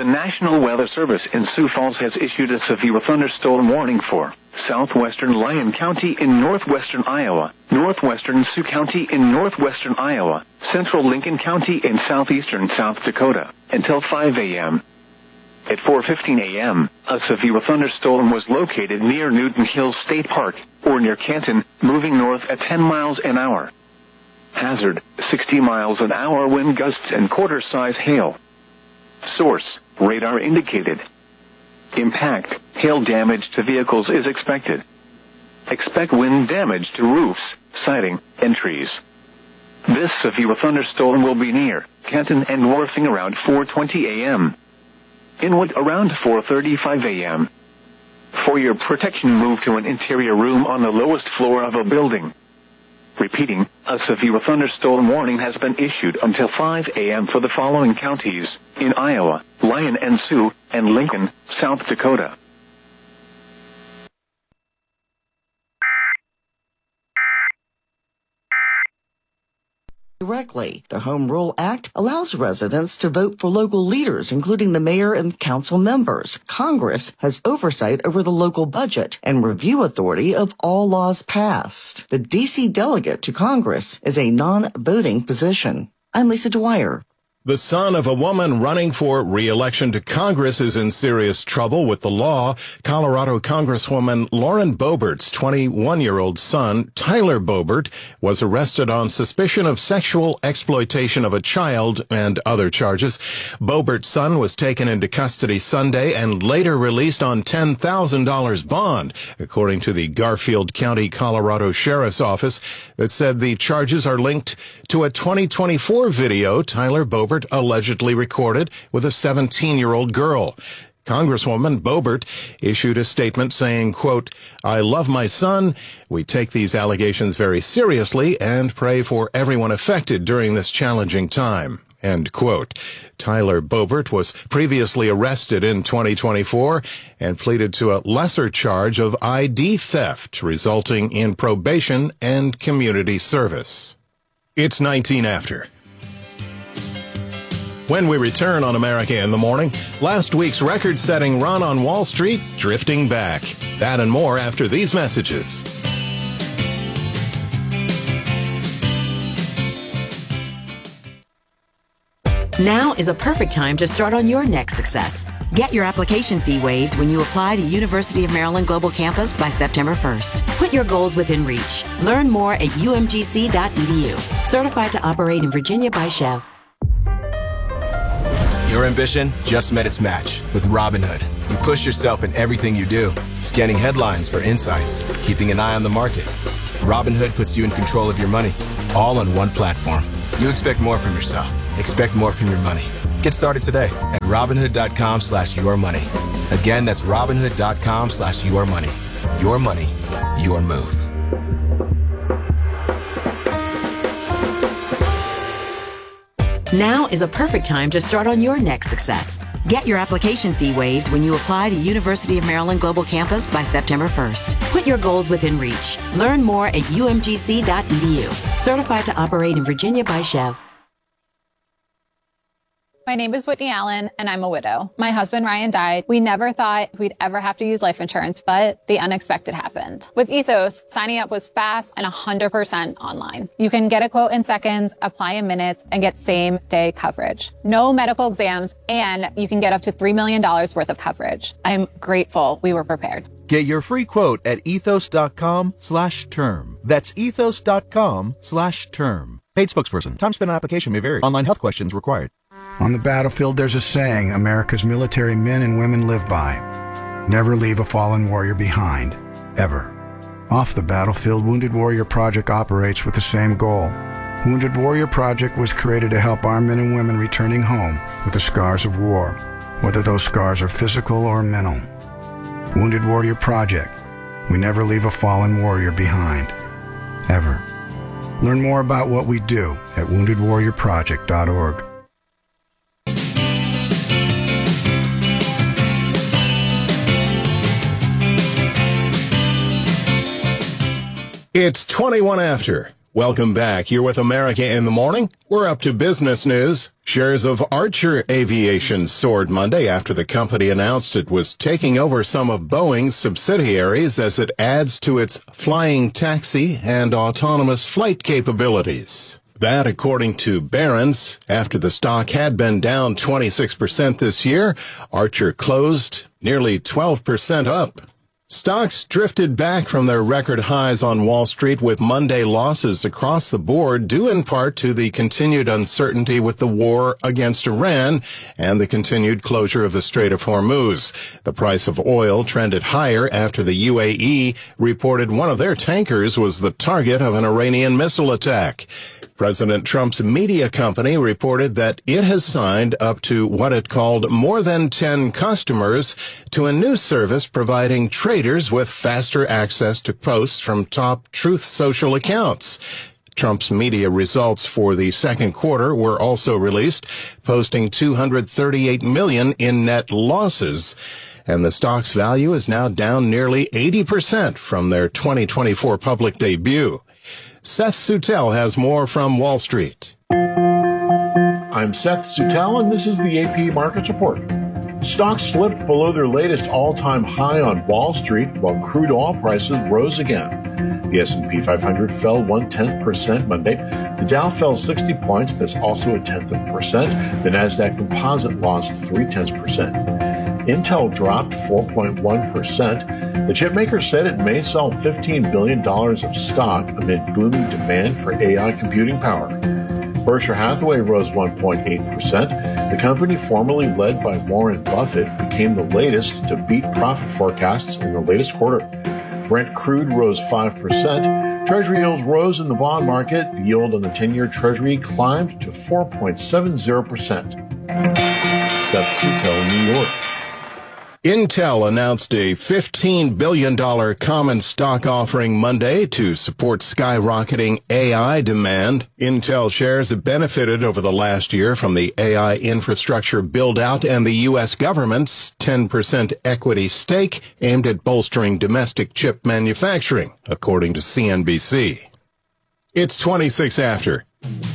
The National Weather Service in Sioux Falls has issued a severe thunderstorm warning for southwestern Lyon County in northwestern Iowa, northwestern Sioux County in northwestern Iowa, central Lincoln County in southeastern South Dakota, until 5 a.m. At 4:15 a.m., a severe thunderstorm was located near Newton Hills State Park, or near Canton, moving north at 10 miles an hour. Hazard, 60 miles an hour wind gusts and quarter-size hail. Source, radar indicated. Impact, hail damage to vehicles is expected. Expect wind damage to roofs, siding, and trees. This severe thunderstorm will be near Canton and Worthing around 4:20 a.m. Inwood around 4:35 a.m. For your protection, move to an interior room on the lowest floor of a building. Repeating, a severe thunderstorm warning has been issued until 5 a.m. for the following counties in Iowa, Lyon and Sioux, and Lincoln, South Dakota. Directly. The Home Rule Act allows residents to vote for local leaders, including the mayor and council members. Congress has oversight over the local budget and review authority of all laws passed. The D.C. delegate to Congress is a non-voting position. I'm Lisa Dwyer. The son of a woman running for re-election to Congress is in serious trouble with the law. Colorado Congresswoman Lauren Boebert's 21-year-old son, Tyler Boebert, was arrested on suspicion of sexual exploitation of a child and other charges. Boebert's son was taken into custody Sunday and later released on $10,000 bond, according to the Garfield County, Colorado Sheriff's Office, that said the charges are linked to a 2024 video Tyler Boebert allegedly recorded with a 17-year-old girl. Congresswoman Boebert issued a statement saying, quote, "I love my son. We take these allegations very seriously and pray for everyone affected during this challenging time." End quote. Tyler Boebert was previously arrested in 2024 and pleaded to a lesser charge of ID theft, resulting in probation and community service. It's 19 after. When we return on America in the Morning, last week's record-setting run on Wall Street drifting back. That and more after these messages. Now is a perfect time to start on your next success. Get your application fee waived when you apply to University of Maryland Global Campus by September 1st. Put your goals within reach. Learn more at umgc.edu. Certified to operate in Virginia by Chev. Your ambition just met its match with Robinhood. You push yourself in everything you do, scanning headlines for insights, keeping an eye on the market. Robinhood puts you in control of your money, all on one platform. You expect more from yourself. Expect more from your money. Get started today at Robinhood.com/yourmoney. Again, that's Robinhood.com/yourmoney. Your money, your move. Now is a perfect time to start on your next success. Get your application fee waived when you apply to University of Maryland Global Campus by September 1st. Put your goals within reach. Learn more at umgc.edu. Certified to operate in Virginia by Chev. My name is Whitney Allen, and I'm a widow. My husband, Ryan, died. We never thought we'd ever have to use life insurance, but the unexpected happened. With Ethos, signing up was fast and 100% online. You can get a quote in seconds, apply in minutes, and get same-day coverage. No medical exams, and you can get up to $3 million worth of coverage. I'm grateful we were prepared. Get your free quote at ethos.com/term. That's ethos.com/term. Paid spokesperson. Time spent on application may vary. Online health questions required. On the battlefield, there's a saying America's military men and women live by. Never leave a fallen warrior behind. Ever. Off the battlefield, Wounded Warrior Project operates with the same goal. Wounded Warrior Project was created to help our men and women returning home with the scars of war, whether those scars are physical or mental. Wounded Warrior Project. We never leave a fallen warrior behind. Ever. Learn more about what we do at woundedwarriorproject.org. It's 21 after. Welcome back. You're with America in the Morning. We're up to business news. Shares of Archer Aviation soared Monday after the company announced it was taking over some of Boeing's subsidiaries as it adds to its flying taxi and autonomous flight capabilities. That, according to Barron's, after the stock had been down 26% this year, Archer closed nearly 12% up. Stocks drifted back from their record highs on Wall Street with Monday losses across the board, due in part to the continued uncertainty with the war against Iran and the continued closure of the Strait of Hormuz. The price of oil trended higher after the UAE reported one of their tankers was the target of an Iranian missile attack. President Trump's media company reported that it has signed up to what it called more than 10 customers to a new service providing traders with faster access to posts from top Truth Social accounts. Trump's media results for the second quarter were also released, posting $238 million in net losses. And the stock's value is now down nearly 80% from their 2024 public debut. Seth Sutel has more from Wall Street. I'm Seth Sutel, and this is the AP Markets Report. Stocks slipped below their latest all-time high on Wall Street, while crude oil prices rose again. The S&P 500 fell 0.1% Monday. The Dow fell 60 points. That's also 0.1%. The Nasdaq Composite lost 0.3%. Intel dropped 4.1%. The chipmaker said it may sell $15 billion of stock amid booming demand for AI computing power. Berkshire Hathaway rose 1.8%. The company, formerly led by Warren Buffett, became the latest to beat profit forecasts in the latest quarter. Brent crude rose 5%. Treasury yields rose in the bond market. The yield on the 10-year Treasury climbed to 4.70%. Seth Sutel, New York. Intel announced a $15 billion common stock offering Monday to support skyrocketing AI demand. Intel shares have benefited over the last year from the AI infrastructure build-out and the U.S. government's 10% equity stake aimed at bolstering domestic chip manufacturing, according to CNBC. It's 26 after.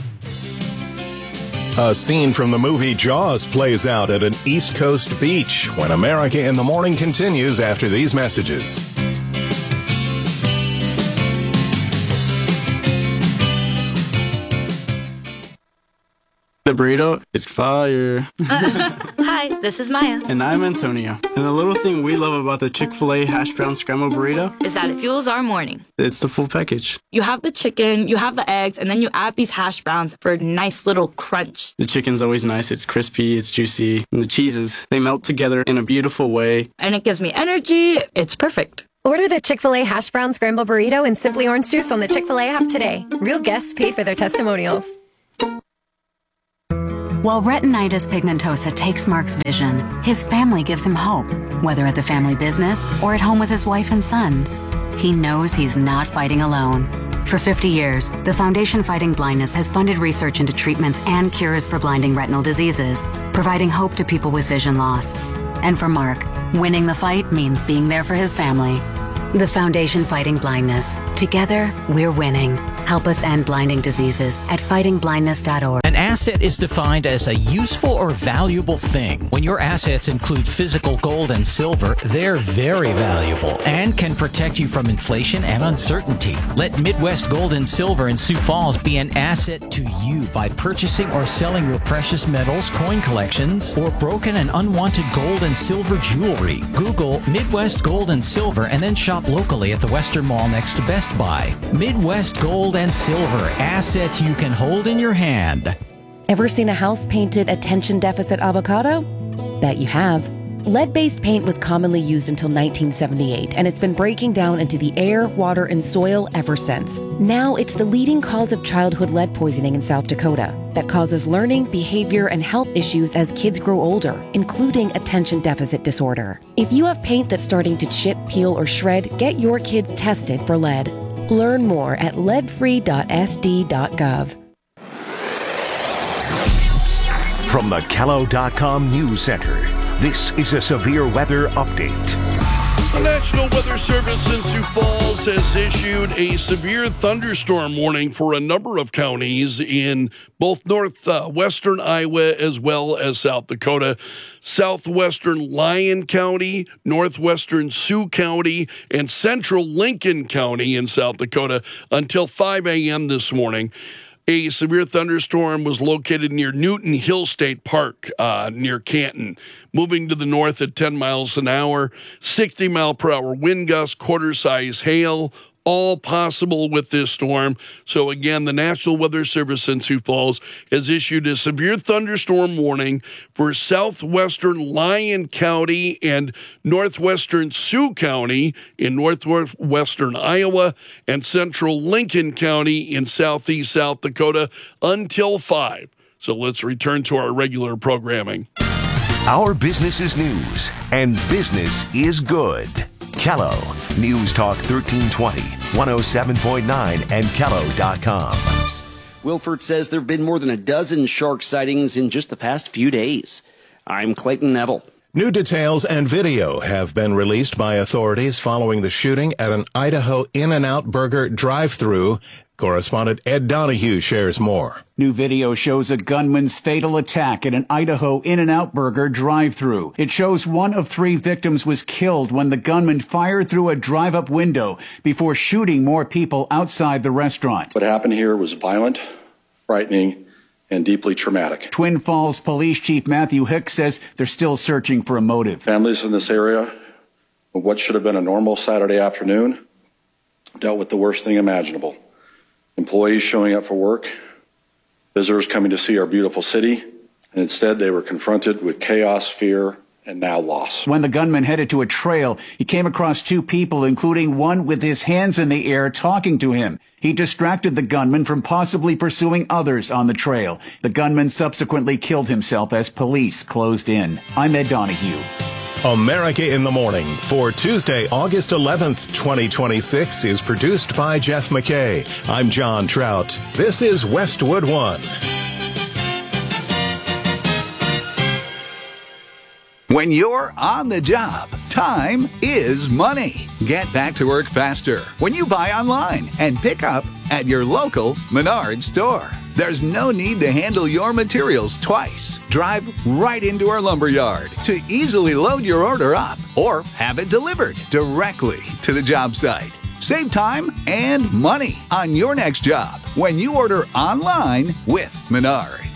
A scene from the movie Jaws plays out at an East Coast beach when America in the Morning continues after these messages. The burrito is fire. Hi, this is Maya. And I'm Antonio. And the little thing we love about the Chick-fil-A hash brown scrambled burrito is that it fuels our morning. It's the full package. You have the chicken, you have the eggs, and then you add these hash browns for a nice little crunch. The chicken's always nice. It's crispy, it's juicy. And the cheeses, they melt together in a beautiful way. And it gives me energy. It's perfect. Order the Chick-fil-A hash brown scrambled burrito and Simply Orange Juice on the Chick-fil-A app today. Real guests paid for their testimonials. While retinitis pigmentosa takes Mark's vision, his family gives him hope, whether at the family business or at home with his wife and sons. He knows he's not fighting alone. For 50 years, the Foundation Fighting Blindness has funded research into treatments and cures for blinding retinal diseases, providing hope to people with vision loss. And for Mark, winning the fight means being there for his family. The Foundation Fighting Blindness. Together, we're winning. Help us end blinding diseases at fightingblindness.org. An asset is defined as a useful or valuable thing. When your assets include physical gold and silver, they're very valuable and can protect you from inflation and uncertainty. Let Midwest Gold and Silver in Sioux Falls be an asset to you by purchasing or selling your precious metals, coin collections, or broken and unwanted gold and silver jewelry. Google Midwest Gold and Silver and then shop locally at the Western Mall next to Best Buy. Midwest Gold and Silver, assets you can hold in your hand. Ever seen a house painted attention deficit avocado? Bet you have. Lead-based paint was commonly used until 1978, and it's been breaking down into the air, water, and soil ever since. Now it's the leading cause of childhood lead poisoning in South Dakota that causes learning, behavior, and health issues as kids grow older, including attention deficit disorder. If you have paint that's starting to chip, peel, or shred, get your kids tested for lead. Learn more at leadfree.sd.gov. From the Kello.com News Center, this is a severe weather update. The National Weather Service in Sioux Falls has issued a severe thunderstorm warning for a number of counties in both northwestern Iowa as well as South Dakota. Southwestern Lyon County, northwestern Sioux County, and central Lincoln County in South Dakota until 5 a.m. this morning. A severe thunderstorm was located near Newton Hill State Park near Canton. Moving to the north at 10 miles an hour, 60-mile-per-hour wind gusts, quarter-size hail, all possible with this storm. So again, the National Weather Service in Sioux Falls has issued a severe thunderstorm warning for southwestern Lyon County and northwestern Sioux County in northwestern Iowa and central Lincoln County in southeast South Dakota until 5. So let's return to our regular programming. Our business is news, and business is good. Kello, News Talk 1320, 107.9, and Kello.com. Wilford says there have been more than a dozen shark sightings in just the past few days. I'm Clayton Neville. New details and video have been released by authorities following the shooting at an Idaho In-N-Out Burger drive-thru. Correspondent Ed Donahue shares more. New video shows a gunman's fatal attack at an Idaho In-N-Out Burger drive-thru. It shows one of 3 victims was killed when the gunman fired through a drive-up window before shooting more people outside the restaurant. What happened here was violent, frightening, and deeply traumatic. Twin Falls Police Chief Matthew Hicks says they're still searching for a motive. Families in this area, what should have been a normal Saturday afternoon, dealt with the worst thing imaginable. Employees showing up for work, visitors coming to see our beautiful city, and instead they were confronted with chaos, fear, and now loss. When the gunman headed to a trail, he came across 2 people, including one with his hands in the air talking to him. He distracted the gunman from possibly pursuing others on the trail. The gunman subsequently killed himself as police closed in. I'm Ed Donahue. America in the Morning for Tuesday, August 11th, 2026 is produced by Jeff McKay. I'm John Trout. This is Westwood One. When you're on the job, time is money. Get back to work faster when you buy online and pick up at your local Menards store. There's no need to handle your materials twice. Drive right into our lumberyard to easily load your order up or have it delivered directly to the job site. Save time and money on your next job when you order online with Menards.